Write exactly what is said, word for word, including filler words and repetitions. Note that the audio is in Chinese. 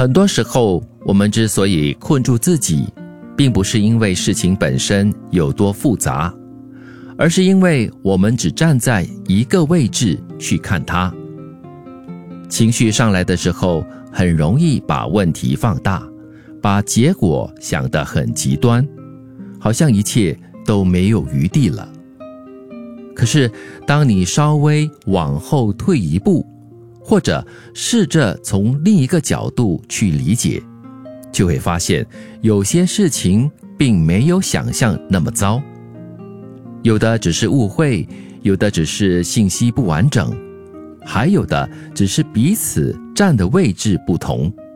很多时候，我们之所以困住自己，并不是因为事情本身有多复杂，而是因为我们只站在一个位置去看它。情绪上来的时候，很容易把问题放大，把结果想得很极端，好像一切都没有余地了。可是当你稍微往后退一步，或者试着从另一个角度去理解，就会发现有些事情并没有想象那么糟。有的只是误会，有的只是信息不完整，还有的只是彼此站的位置不同。